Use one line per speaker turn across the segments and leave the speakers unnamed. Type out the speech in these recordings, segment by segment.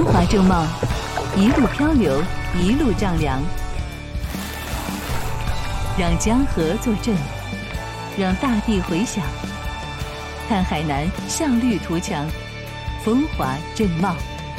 华正茂，一路漂流，一路丈量，让江河作证，让大地回响。看海南向绿图强，风华正茂。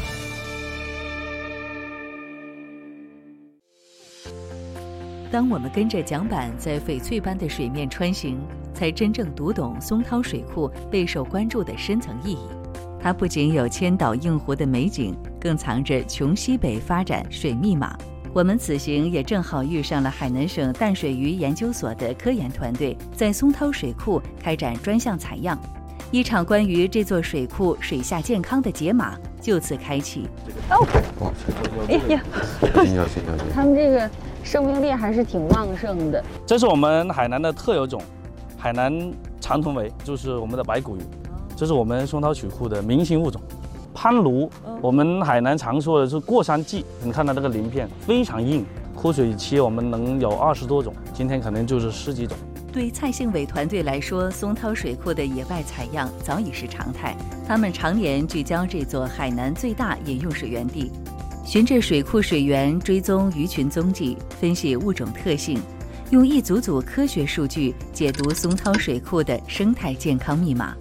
当我们跟着桨板在翡翠般的水面穿行，才真正读懂松涛水库备受关注的深层意义。它不仅有千岛映湖的美景，更藏着穷西北发展水密码。我们此行也正好遇上了海南省淡水鱼研究所的科研团队在松涛水库开展专项采样，一场关于这座水库水下健康的解码就此开启。
哎呀，他们这个生命力还是挺旺盛的。
这是我们海南的特有种，海南长臀尾，就是我们的白骨鱼，这是我们松涛水库的明星物种。攀鲈，我们海南常说的是过山鲫，你看它这个鳞片非常硬，枯水期我们能有20多种，今天可能就是10几种。
对蔡幸伟团队来说，松涛水库的野外采样早已是常态。他们常年聚焦这座海南最大饮用水源地，循着水库水源追踪鱼群踪迹，分析物种特性，用一组组科学数据解读松涛水库的生态健康密码。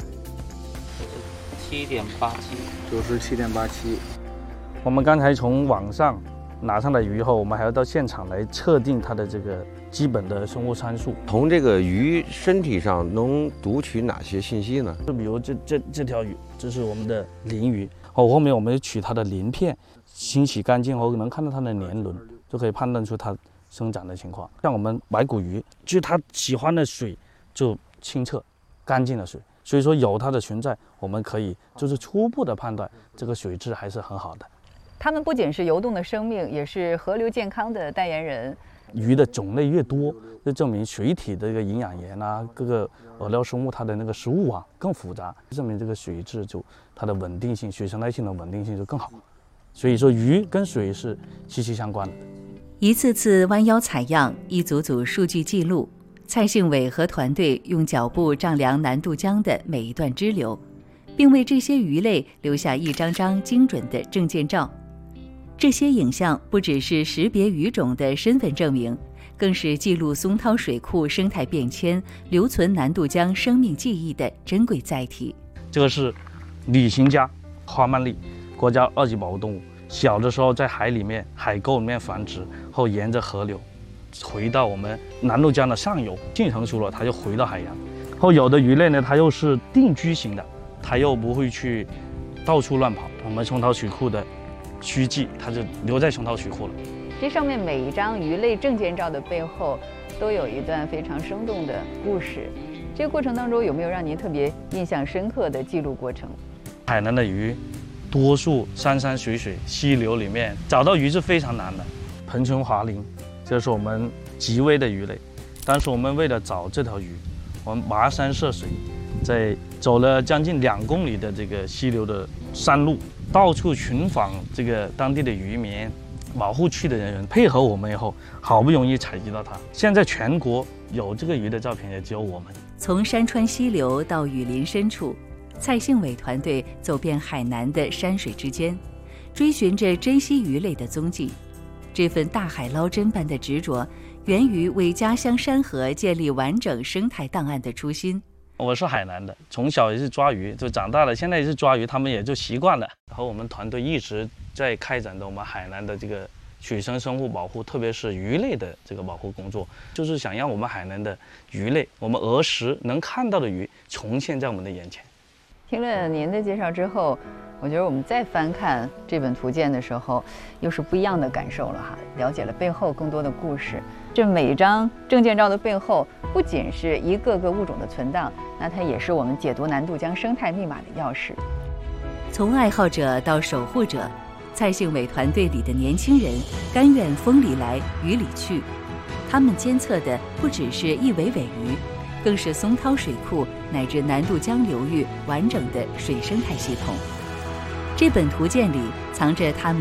7.87，
就是7.87。
我们刚才从网上拿上来鱼后，我们还要到现场来测定它的这个基本的生物参数。
从这个鱼身体上能读取哪些信息呢？
就比如这条鱼，这是我们的鳞鱼，后面我们取它的鳞片，清洗干净后能看到它的年轮，就可以判断出它生长的情况。像我们白骨鱼，就它喜欢的水就清澈干净的水，所以说有它的存在，我们可以就是初步的判断这个水质还是很好的。
它们不仅是游动的生命，也是河流健康的代言人。
鱼的种类越多，就证明水体的这个营养盐啊，各个饵料生物它的那个食物网更复杂，证明这个水质就它的稳定性，水生态性的稳定性就更好。所以说鱼跟水是息息相关的。
一次次弯腰采样，一组组数据记录，蔡幸伟和团队用脚步丈量南渡江的每一段支流，并为这些鱼类留下一张张精准的证件照。这些影像不只是识别鱼种的身份证明，更是记录松涛水库生态变迁、留存南渡江生命记忆的珍贵载体。
这个是旅行家花鳗鲡，国家2级保护动物。小的时候在海里面、海沟里面繁殖，后沿着河流回到我们南渡江的上游，性成熟了它就回到海洋。后有的鱼类呢，它又是定居型的，它又不会去到处乱跑。我们松涛水库的虚迹，它就留在松涛水库了。
这上面每一张鱼类证件照的背后，都有一段非常生动的故事。这个过程当中，有没有让您特别印象深刻的记录过程？
海南的鱼，多数山山水水、溪流里面找到鱼是非常难的。盆唇华鳞，这是我们极危的鱼类。当时我们为了找这条鱼，我们跋山涉水，在走了将近2公里的这个溪流的山路，到处寻访这个当地的渔民、保护区的人员，配合我们以后，好不容易采集到它。现在全国有这个鱼的照片也只有我们。
从山川溪流到雨林深处，蔡幸伟团队走遍海南的山水之间，追寻着珍稀鱼类的踪迹。这份大海捞针般的执着，源于为家乡山河建立完整生态档案的初心。
我是海南的，从小也是抓鱼，就长大了，现在也是抓鱼，他们也就习惯了。然后我们团队一直在开展的我们海南的这个水生生物保护，特别是鱼类的这个保护工作，就是想让我们海南的鱼类，我们儿时能看到的鱼重现在我们的眼前。
听了您的介绍之后，我觉得我们再翻看这本图鉴的时候，又是不一样的感受了哈，了解了背后更多的故事。这每一张证件照的背后，不仅是一个个物种的存档，那它也是我们解读南渡江生态密码的钥匙。
从爱好者到守护者，蔡幸伟团队里的年轻人甘愿风里来雨里去，他们监测的不只是一尾尾鱼，更是松涛水库乃至南渡江流域完整的水生态系统。这本图鉴里藏着他们